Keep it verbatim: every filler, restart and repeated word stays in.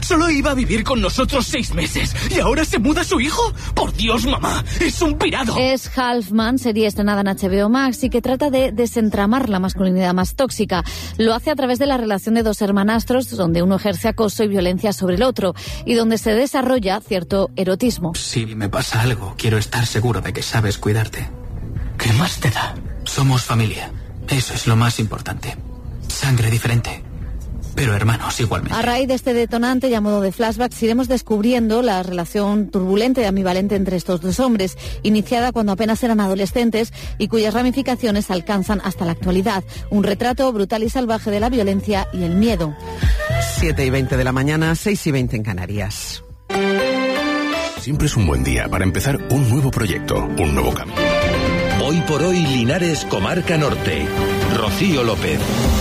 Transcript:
Solo iba a vivir con nosotros seis meses y ahora se muda su hijo. Por Dios, mamá, es un pirado. Es Halfman, serie estrenada en H B O Max y que trata de desentramar la masculinidad más tóxica. Lo hace a través de la relación de dos hermanastros, donde uno ejerce acoso y violencia sobre el otro y donde se desarrolla cierto erotismo. Si me pasa algo, quiero estar seguro de que sabes cuidarte. ¿Qué más te da? Somos familia. Eso es lo más importante. Sangre diferente, pero hermanos igualmente. A raíz de este detonante y a modo de flashbacks iremos descubriendo la relación turbulenta y ambivalente entre estos dos hombres, iniciada cuando apenas eran adolescentes y cuyas ramificaciones alcanzan hasta la actualidad. Un retrato brutal y salvaje de la violencia y el miedo. siete y veinte de la mañana, seis y veinte en Canarias. Siempre es un buen día para empezar un nuevo proyecto, un nuevo camino. Hoy por hoy, Linares, Comarca Norte. Rocío López.